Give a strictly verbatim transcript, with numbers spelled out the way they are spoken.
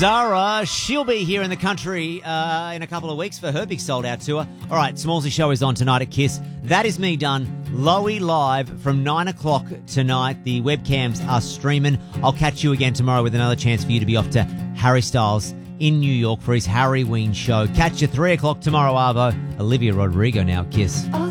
Zara, she'll be here in the country uh, in a couple of weeks for her big sold-out tour. All right, Smallsy Show is on tonight at Kiss. That is me done. Lowy live from nine o'clock tonight. The webcams are streaming. I'll catch you again tomorrow with another chance for you to be off to Harry Styles in New York for his Harry Ween show. Catch you three o'clock tomorrow, Arvo. Olivia Rodrigo now, Kiss. All